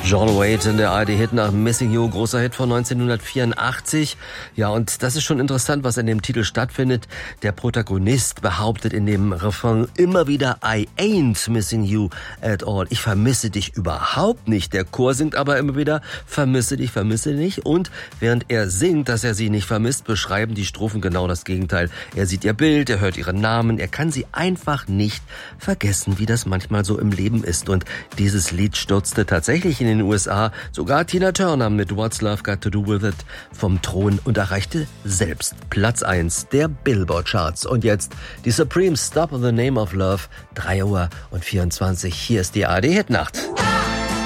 John Waite in der ARD-Hit nach Missing You, großer Hit von 1984. Ja, und das ist schon interessant, was in dem Titel stattfindet. Der Protagonist behauptet in dem Refrain immer wieder, I ain't missing you at all. Ich vermisse dich überhaupt nicht. Der Chor singt aber immer wieder, vermisse dich nicht. Und während er singt, dass er sie nicht vermisst, beschreiben die Strophen genau das Gegenteil. Er sieht ihr Bild, er hört ihren Namen, er kann sie einfach nicht vergessen, wie das manchmal so im Leben ist. Und dieses Lied stürzte tatsächlich in den USA sogar Tina Turner mit What's Love Got to Do With It vom Thron und erreichte selbst Platz 1 der Billboard-Charts. Und jetzt die Supremes, Stop in the Name of Love, 3:24 Uhr. Hier ist die ARD-Hitnacht.